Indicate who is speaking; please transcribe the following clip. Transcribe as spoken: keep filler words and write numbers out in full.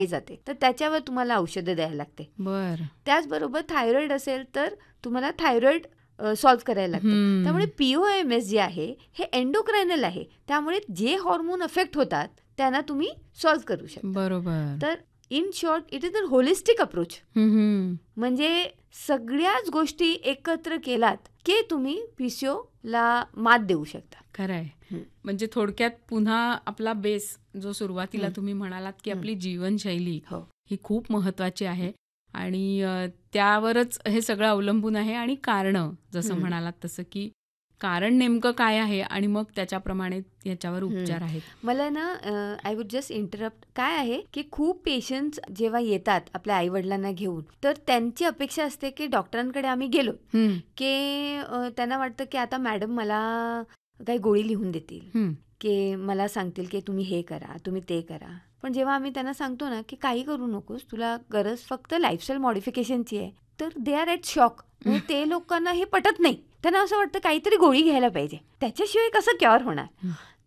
Speaker 1: जाते, तर त्याच्यावर तुम्हाला औषधं द्यायला लागते.
Speaker 2: बर
Speaker 1: त्याचबरोबर थायरॉइड असेल तर तुम्हाला थायरॉइड सॉल्व्ह करायला लागतं. त्यामुळे पीओएमएस जे आहे हे एंडोक्रायनल आहे, त्यामुळे जे हॉर्मोन अफेक्ट होतात त्यांना तुम्ही सॉल्व्ह करू शकता.
Speaker 2: बरोबर.
Speaker 1: तर in short it is a holistic approach. म्हणजे सगळ्याच गोष्टी एकत्र केलात की तुम्ही पीसीओला मात देऊ शकता.
Speaker 2: खरंय. म्हणजे थोडक्यात पुन्हा आपला बेस जो सुरुवातीला तुम्ही म्हणालात की आपली जीवनशैली ही खूप महत्वाची आहे आणि त्यावरच हे सगळं अवलंबून आहे. आणि कारण जसं म्हणालात तसं की कारण नेमकं काय आहे आणि मग त्याच्याप्रमाणे याच्यावर उपचार आहेत.
Speaker 1: मला ना आय वुड जस्ट इंटरप्ट. काय आहे की खूप पेशंट्स जेव्हा येतात आपल्या आई वडिलांना घेऊन, तर त्यांची अपेक्षा असते की डॉक्टरांकडे आम्ही गेलो की त्यांना वाटतं की आता मॅडम मला काही गोळी लिहून देतील, की मला सांगतील की तुम्ही हे करा, तुम्ही ते करा. पण जेव्हा आम्ही त्यांना सांगतो ना की काही करू नकोस, तुला गरज फक्त लाईफस्टाईल मॉडिफिकेशनची आहे, तर दे आर एट शॉक. म्हणजे ते लोकांना हे पटत नाही. त्यांना असं वाटतं काहीतरी गोळी घ्यायला पाहिजे, त्याच्याशिवाय कसं क्युअर होणार.